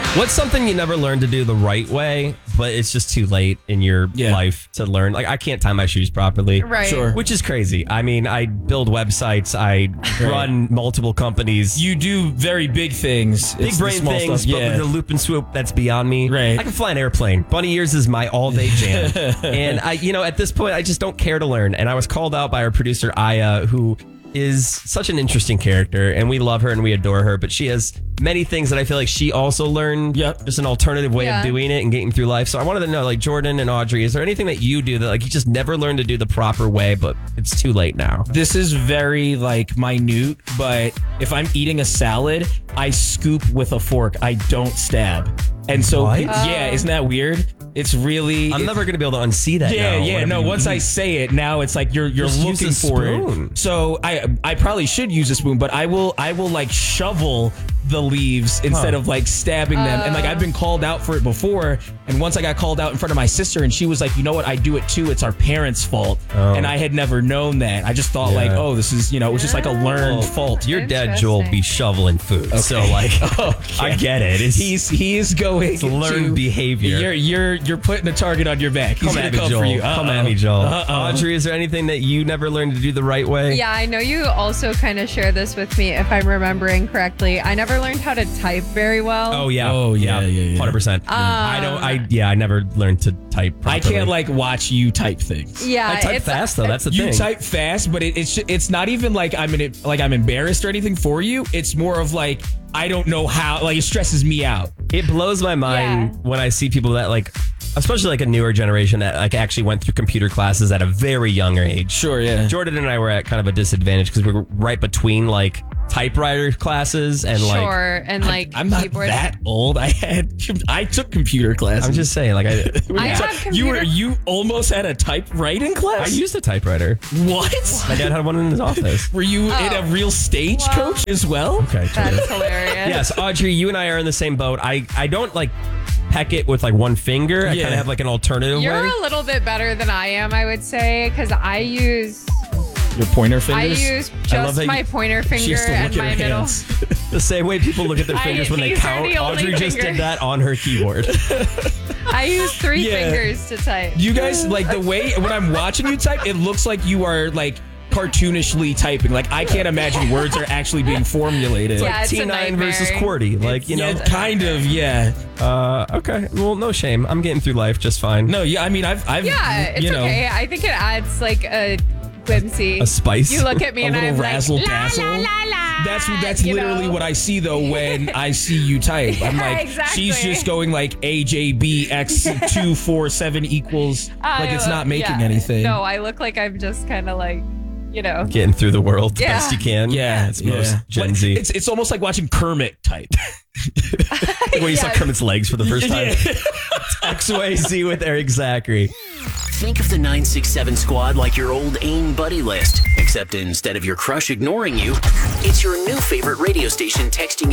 What's something you never learned to do the right way, but it's just too late in your life to learn? Like, I can't tie my shoes properly. Right. Sure. Which is crazy. I mean, I build websites. I run multiple companies. You do very big things. Big It's the brain small things, stuff. but with the loop and swoop, that's beyond me. Right. I can fly an airplane. Bunny ears is my all-day jam. And at this point, I just don't care to learn. And I was called out by our producer, Aya, who is such an interesting character, and we love her and we adore her, but she has many things that I feel like she also learned. Yep. Just an alternative way of doing it and getting through life. So I wanted to know, like, Jordan and Audrey, is there anything that you do that, like, you just never learned to do the proper way, but it's too late now? This is very, like, minute, but if I'm eating a salad, I scoop with a fork. I don't stab. And so, What? isn't that weird? It's really... I'm never going to be able to unsee that now. No, once I say it, now it's like you're Just use looking a for spoon. it. So I probably should use a spoon, but I will like shovel the leaves instead of like stabbing them. And like I've been called out for it before, and once I got called out in front of my sister, and she was like, "You know what? I do it too. It's our parents' fault." And I had never known that. I just thought like, "Oh, this is, it was just like a learned fault." Your dad, Joel, be shoveling food. So, like, I get it. He is going It's learned behavior. You're putting a target on your back. He's Come gonna at me, come Joel. for you. Come at me, Joel. Audrey, is there anything that you never learned to do the right way? Yeah, I know you also kind of share this with me, if I'm remembering correctly. I never learned how to type very well. Oh, yeah. 100%. I never learned to type properly. I can't like watch you type things. Yeah, I type fast, though. That's the thing. You type fast, but it's not even like I'm embarrassed or anything for you. It's more of like I don't know how. Like it stresses me out. It blows my mind when I see people that like, especially like a newer generation that like actually went through computer classes at a very young age. Sure, yeah. Jordan and I were at kind of a disadvantage because we were right between like typewriter classes and like. Sure, and like I'm not keyboard. that old. I took computer classes. I'm just saying, like I have computer. You almost had a typewriting I class? used a typewriter. What? My dad had one in his office. Were you in a real stagecoach as well? Okay. That's hilarious. Yes, Audrey, you and I are in the same boat. I don't like peck it with like one finger. I kind of have like an alternative You're way. a little bit better than I am, I would say, because I use Your pointer fingers? just my pointer finger and my middle. The same way people look at their fingers when they these are count. the only Audrey just did fingers. that on her keyboard. I use three Yeah. fingers to type. You guys, like the way when I'm watching you type, it looks like you are like cartoonishly typing. Like I can't imagine words are actually being formulated. Yeah, it's a T9 nightmare. versus QWERTY. Like, Yeah, kind of, yeah. Okay. Well, no shame. I'm getting through life just fine. No, yeah, I mean, I've Yeah, it's okay. I think it adds like a whimsy. A spice. You look at me A and little I'm razzle like, la, dazzle. la, la, la, That's you literally know? what I see though when I see you type. I'm like, Exactly. she's just going like AJBX247 equals like it's not making anything. No, I look like I'm just kind of like, Getting through the world the Yeah. best you can. Yeah, It's most Gen Like, Z. It's almost like watching Kermit type. Like when you saw Yes. Kermit's legs for the first time. Yeah. XYZ with Eric Zachary. Think of the 967 squad like your old AIM buddy list, except instead of your crush ignoring you, it's your new favorite radio station texting